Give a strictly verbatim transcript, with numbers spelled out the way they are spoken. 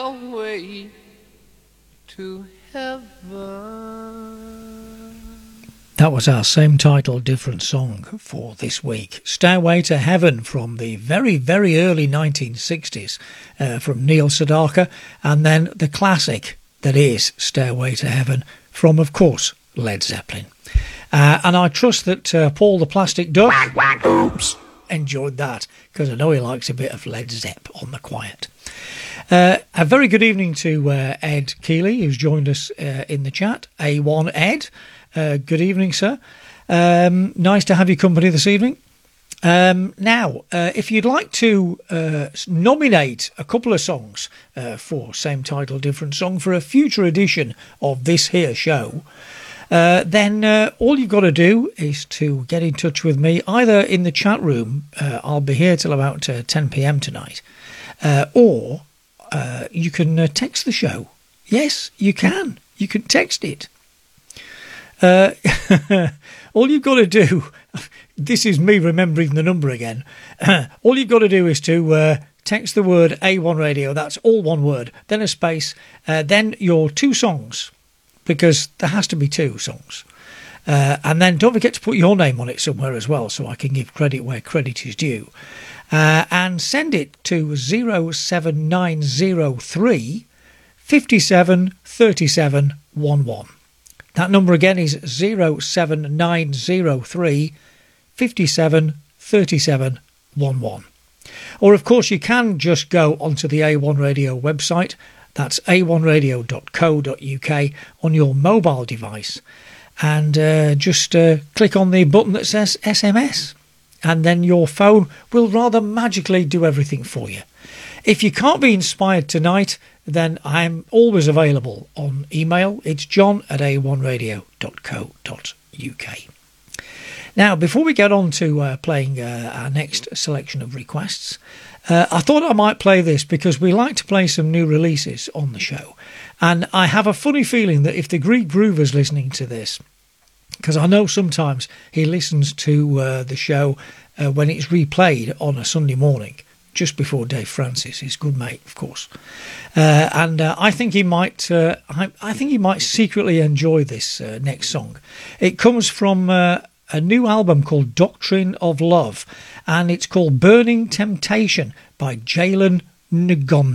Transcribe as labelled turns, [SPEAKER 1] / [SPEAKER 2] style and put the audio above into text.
[SPEAKER 1] Away to heaven.
[SPEAKER 2] That was our same title, different song for this week. Stairway to Heaven from the very, very early nineteen sixties uh, from Neil Sedaka, and then the classic that is Stairway to Heaven from, of course, Led Zeppelin. Uh, and I trust that uh, Paul the Plastic Duck
[SPEAKER 3] Whack, whack, oops.
[SPEAKER 2] enjoyed that, because I know he likes a bit of Led Zepp on the quiet. Uh, a very good evening to uh, Ed Keeley, who's joined us uh, in the chat. A one Ed, uh, good evening, sir. Um, nice to have your company this evening. Um, now, uh, if you'd like to uh, nominate a couple of songs uh, for same title, different song for a future edition of this here show, uh, then uh, all you've got to do is to get in touch with me, either in the chat room, uh, I'll be here till about uh, ten p.m. tonight, uh, or uh, you can uh, text the show. Yes, you can. You can text it. Uh, all you've got to do, this is me remembering the number again, all you've got to do is to uh, text the word A one Radio, that's all one word, then a space, uh, then your two songs, because there has to be two songs. Uh, and then don't forget to put your name on it somewhere as well, so I can give credit where credit is due. Uh, and send it to zero seven nine zero three, five seven, three seven one one. That number again is zero seven nine zero three, five seven, three seven one one. Or, of course, you can just go onto the A one Radio website. That's a one radio dot co dot uk on your mobile device. And uh, just uh, click on the button that says S M S. And then your phone will rather magically do everything for you. If you can't be inspired tonight, then I'm always available on email. It's john at a one radio dot co dot uk. Now, before we get on to uh, playing uh, our next selection of requests, uh, I thought I might play this because we like to play some new releases on the show. And I have a funny feeling that if the Greek Groover's listening to this, because I know sometimes he listens to uh, the show uh, when it's replayed on a Sunday morning, just before Dave Francis, his good mate, of course. Uh, and uh, I think he might uh, I, I think he might secretly enjoy this uh, next song. It comes from uh, a new album called Doctrine of Love, and it's called Burning Temptation by Jalen Ngon.